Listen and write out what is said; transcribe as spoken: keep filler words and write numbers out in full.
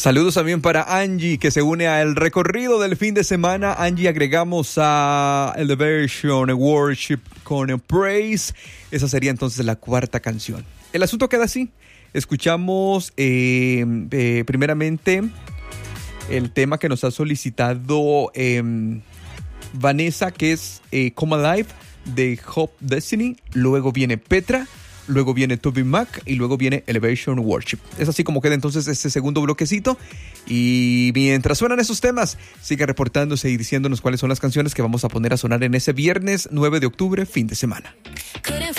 Saludos también para Angie, que se une al recorrido del fin de semana. Angie, agregamos a Elevation Worship con Praise. Esa sería entonces la cuarta canción. El asunto queda así. Escuchamos eh, eh, primeramente el tema que nos ha solicitado eh, Vanessa, que es eh, Come Alive de Hope Destiny. Luego viene Petra. Luego viene Toby Mac y luego viene Elevation Worship. Es así como queda entonces este segundo bloquecito. Y mientras suenan esos temas, sigue reportándose y diciéndonos cuáles son las canciones que vamos a poner a sonar en ese viernes nueve de octubre, fin de semana.